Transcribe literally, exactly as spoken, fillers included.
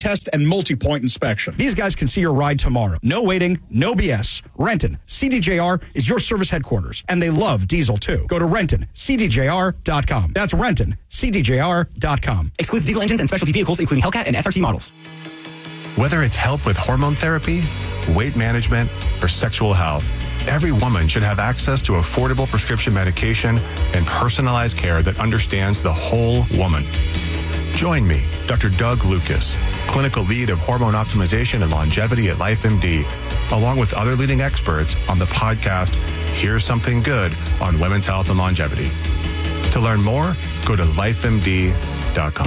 test and multi-point inspection. These guys can see your ride tomorrow. No waiting, no B S. Renton, C D J R is your service headquarters, and they love diesel too. Go to Renton, C D J R dot com. That's Renton, C D J R dot com. Excludes diesel engines and specialty vehicles, including Hellcat and S R T models. Whether it's help with hormone therapy, weight management, or sexual health, every woman should have access to affordable prescription medication and personalized care that understands the whole woman. Join me, Doctor Doug Lucas, clinical lead of hormone optimization and longevity at LifeMD, along with other leading experts on the podcast, Here's Something Good on Women's Health and Longevity. To learn more, go to life M D dot com.